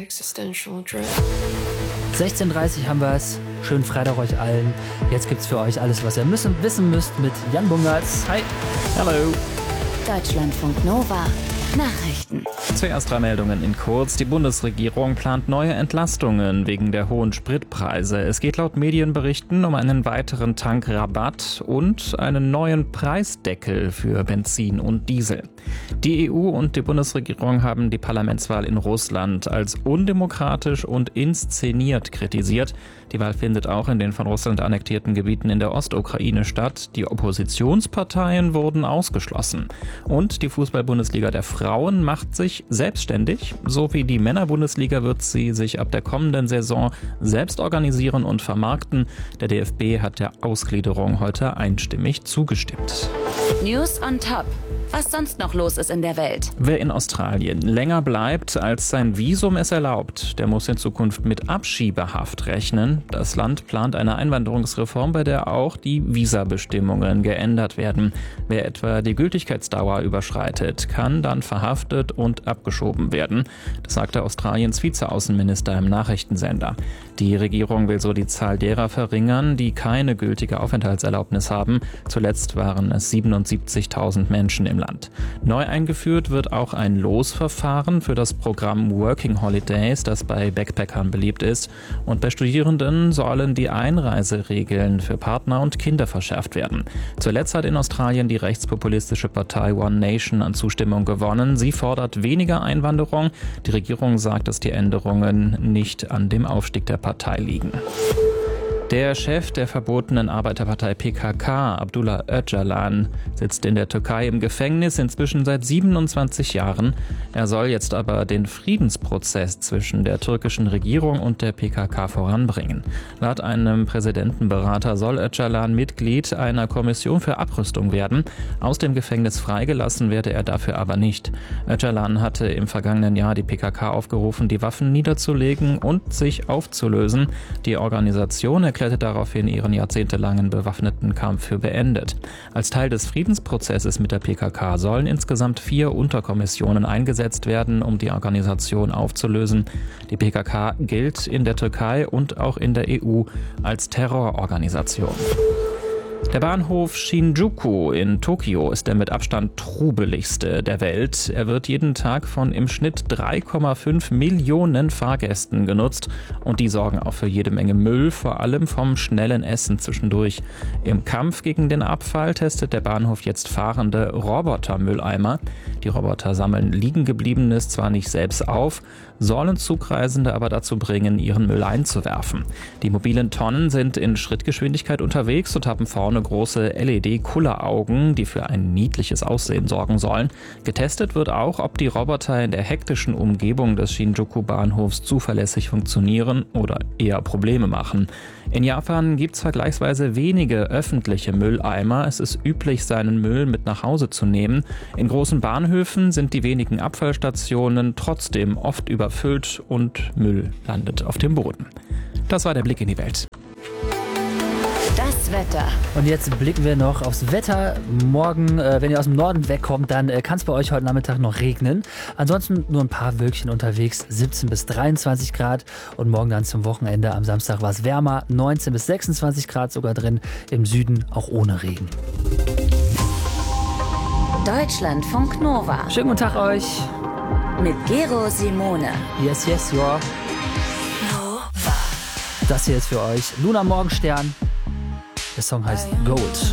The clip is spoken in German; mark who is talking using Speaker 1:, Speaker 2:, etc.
Speaker 1: existential dread.
Speaker 2: 16:30 haben wir es. Schönen Freitag euch allen. Jetzt gibt's für euch alles, was ihr wissen müsst mit Jan Bungertz. Hi.
Speaker 3: Hallo.
Speaker 4: Deutschlandfunk Nova. Nachrichten.
Speaker 3: Zuerst 3 Meldungen in kurz. Die Bundesregierung plant neue Entlastungen wegen der hohen Spritpreise. Es geht laut Medienberichten um einen weiteren Tankrabatt und einen neuen Preisdeckel für Benzin und Diesel. Die EU und die Bundesregierung haben die Parlamentswahl in Russland als undemokratisch und inszeniert kritisiert. Die Wahl findet auch in den von Russland annektierten Gebieten in der Ostukraine statt. Die Oppositionsparteien wurden ausgeschlossen. Und die Fußball-Bundesliga der Frauen macht sich selbstständig. So wie die Männer-Bundesliga wird sie sich ab der kommenden Saison selbst organisieren und vermarkten. Der DFB hat der Ausgliederung heute einstimmig zugestimmt.
Speaker 4: News on top. Was sonst noch los ist in der Welt.
Speaker 3: Wer in Australien länger bleibt, als sein Visum es erlaubt, der muss in Zukunft mit Abschiebehaft rechnen. Das Land plant eine Einwanderungsreform, bei der auch die Visabestimmungen geändert werden. Wer etwa die Gültigkeitsdauer überschreitet, kann dann verhaftet und abgeschoben werden. Das sagte Australiens Vizeaußenminister im Nachrichtensender. Die Regierung will so die Zahl derer verringern, die keine gültige Aufenthaltserlaubnis haben. Zuletzt waren es 77.000 Menschen im Land. Neu eingeführt wird auch ein Losverfahren für das Programm Working Holidays, das bei Backpackern beliebt ist. Und bei Studierenden sollen die Einreiseregeln für Partner und Kinder verschärft werden. Zuletzt hat in Australien die rechtspopulistische Partei One Nation an Zustimmung gewonnen. Sie fordert weniger Einwanderung. Die Regierung sagt, dass die Änderungen nicht an dem Aufstieg der Partei liegen. Der Chef der verbotenen Arbeiterpartei PKK, Abdullah Öcalan, sitzt in der Türkei im Gefängnis, inzwischen seit 27 Jahren. Er soll jetzt aber den Friedensprozess zwischen der türkischen Regierung und der PKK voranbringen. Laut einem Präsidentenberater soll Öcalan Mitglied einer Kommission für Abrüstung werden. Aus dem Gefängnis freigelassen werde er dafür aber nicht. Öcalan hatte im vergangenen Jahr die PKK aufgerufen, die Waffen niederzulegen und sich aufzulösen. Die Organisation erklärte daraufhin ihren jahrzehntelangen bewaffneten Kampf für beendet. Als Teil des Friedensprozesses mit der PKK sollen insgesamt 4 Unterkommissionen eingesetzt werden, um die Organisation aufzulösen. Die PKK gilt in der Türkei und auch in der EU als Terrororganisation. Der Bahnhof Shinjuku in Tokio ist der mit Abstand trubeligste der Welt. Er wird jeden Tag von im Schnitt 3,5 Millionen Fahrgästen genutzt und die sorgen auch für jede Menge Müll, vor allem vom schnellen Essen zwischendurch. Im Kampf gegen den Abfall testet der Bahnhof jetzt fahrende Robotermülleimer. Die Roboter sammeln Liegengebliebenes zwar nicht selbst auf, sollen Zugreisende aber dazu bringen, ihren Müll einzuwerfen. Die mobilen Tonnen sind in Schrittgeschwindigkeit unterwegs und haben vorne große LED-Kulleraugen, die für ein niedliches Aussehen sorgen sollen. Getestet wird auch, ob die Roboter in der hektischen Umgebung des Shinjuku-Bahnhofs zuverlässig funktionieren oder eher Probleme machen. In Japan gibt es vergleichsweise wenige öffentliche Mülleimer. Es ist üblich, seinen Müll mit nach Hause zu nehmen. In großen Bahnhöfen sind die wenigen Abfallstationen trotzdem oft überfüllt und Müll landet auf dem Boden. Das war der Blick in die Welt.
Speaker 4: Das Wetter.
Speaker 2: Und jetzt blicken wir noch aufs Wetter. Morgen, wenn ihr aus dem Norden wegkommt, dann kann es bei euch heute Nachmittag noch regnen. Ansonsten nur ein paar Wölkchen unterwegs, 17 bis 23 Grad. Und morgen dann zum Wochenende am Samstag war es wärmer, 19 bis 26 Grad sogar drin. Im Süden auch ohne Regen.
Speaker 4: Deutschlandfunk Nova.
Speaker 2: Schönen guten Tag euch.
Speaker 4: Mit Gero Simone.
Speaker 2: Yes, yes, ja. Das hier ist für euch Luna Morgenstern. Der Song heißt Gold.